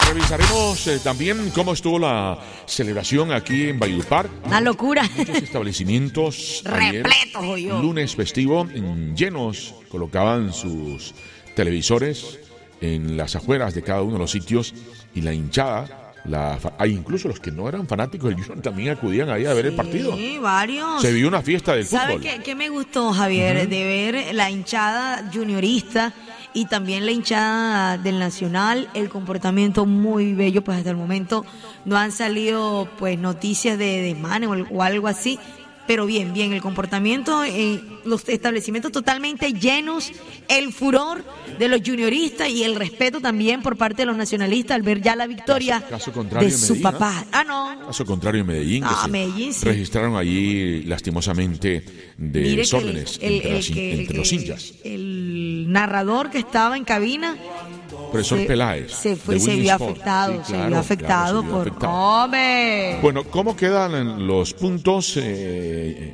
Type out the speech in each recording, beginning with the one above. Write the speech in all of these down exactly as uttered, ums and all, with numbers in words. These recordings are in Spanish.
Revisaremos eh, también cómo estuvo la celebración aquí en Valledupar. Una locura. Muchos establecimientos repletos, yo. Lunes festivo, llenos, colocaban sus televisores en las afueras de cada uno de los sitios y la hinchada. La, hay incluso los que no eran fanáticos del Junior también acudían ahí a ver sí, el partido. Sí, varios. Se vio una fiesta del ¿Sabe fútbol. ¿Sabe qué, qué me gustó, Javier? Uh-huh. De ver la hinchada juniorista y también la hinchada del Nacional, el comportamiento muy bello, pues hasta el momento no han salido pues noticias de desmanes o, o algo así, pero bien, bien, el comportamiento, eh, los establecimientos totalmente llenos, el furor de los junioristas y el respeto también por parte de los nacionalistas al ver ya la victoria caso, caso contrario de en su Medellín, papá. ¿no? Ah, no. Caso contrario en Medellín, Ah, que se Medellín, sí. registraron allí lastimosamente de Mire desórdenes el, el, entre, el, las, que, entre el, los hinchas. El narrador que estaba en cabina, Profesor se, Peláez. Se, fue, se vio afectado, sí, claro, se vio afectado claro, se vio por... ¡Hombre! Bueno, ¿cómo quedan los puntos eh,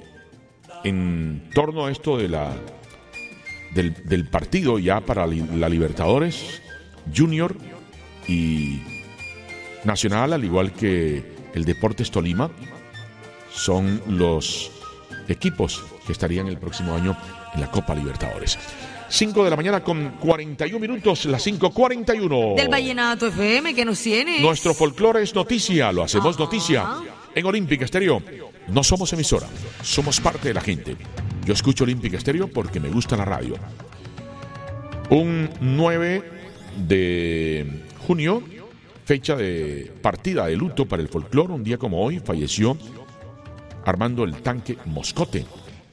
en torno a esto de la del, del partido ya para la Libertadores, Junior y Nacional, al igual que el Deportes Tolima, son los equipos que estarían el próximo año en la Copa Libertadores? cinco de la mañana con cuarenta y un minutos, las cinco cuarenta y uno. Del Vallenato F M, que nos tiene. Nuestro folclore es noticia, lo hacemos Ajá. noticia. En Olímpica Estéreo, no somos emisora, somos parte de la gente. Yo escucho Olímpica Estéreo porque me gusta la radio. Un nueve de junio, fecha de partida de luto para el folclore. Un día como hoy falleció Armando el Tanque Moscote.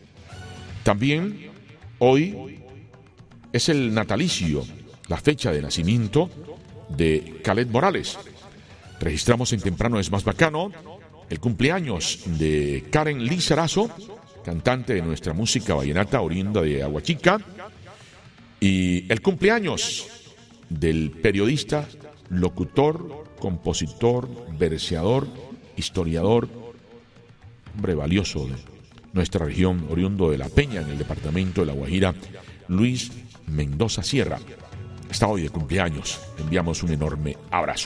También hoy es el natalicio, la fecha de nacimiento de Khaled Morales. Registramos en Temprano es Más Bacano el cumpleaños de Karen Lizarazo, cantante de nuestra música vallenata oriunda de Aguachica, y el cumpleaños del periodista, locutor, compositor, verseador, historiador, hombre valioso de nuestra región, oriundo de La Peña, en el departamento de La Guajira, Luis Mendoza Sierra. Está hoy de cumpleaños. Enviamos un enorme abrazo.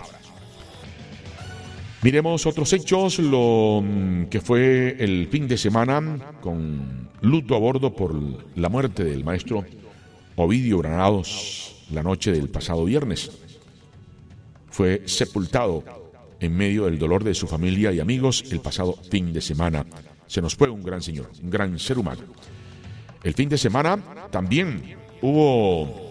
Miremos otros hechos, lo que fue el fin de semana con luto a bordo por la muerte del maestro Ovidio Granados la noche del pasado viernes. Fue sepultado en medio del dolor de su familia y amigos el pasado fin de semana. Se nos fue un gran señor, un gran ser humano. El fin de semana también hubo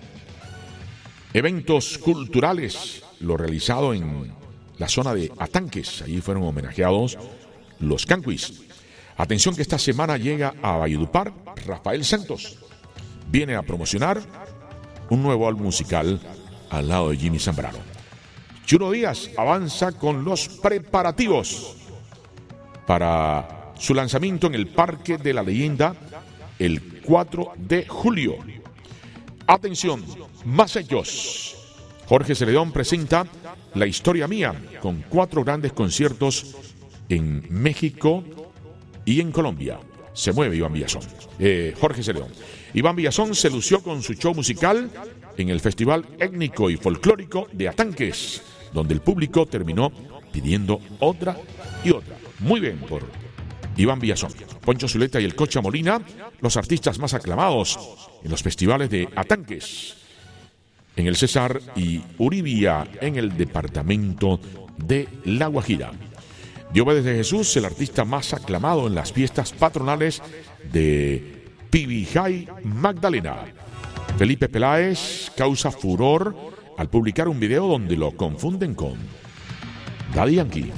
eventos culturales, lo realizado en la zona de Atanques. Allí fueron homenajeados los Canquis. Atención que esta semana llega a Valledupar Rafael Santos. Viene a promocionar un nuevo álbum musical al lado de Jimmy Zambrano. Chuno Díaz avanza con los preparativos para su lanzamiento en el Parque de la Leyenda el cuatro de julio. Atención, más hechos. Jorge Celedón presenta La Historia Mía con cuatro grandes conciertos en México y en Colombia. Se mueve Iván Villazón. Eh, Jorge Celedón. Iván Villazón se lució con su show musical en el Festival Étnico y Folclórico de Atanques, donde el público terminó pidiendo otra y otra. Muy bien por Iván Villazón. Poncho Zuleta y el Cocha Molina, los artistas más aclamados en los festivales de Atanques, en el César y Uribia, en el departamento de La Guajira. Diomedes de Jesús, el artista más aclamado en las fiestas patronales de Pibijay, Magdalena. Felipe Peláez causa furor al publicar un video donde lo confunden con Daddy Yankee.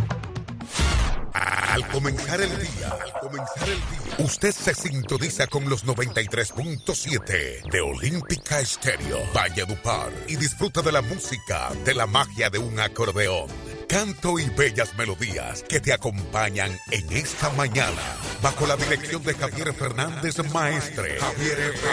Al comenzar el día, al comenzar el día, usted se sintoniza con los noventa y tres punto siete de Olímpica Estéreo, Valledupar, y disfruta de la música, de la magia de un acordeón, canto y bellas melodías que te acompañan en esta mañana, bajo la dirección de Javier Fernández Maestre. Javier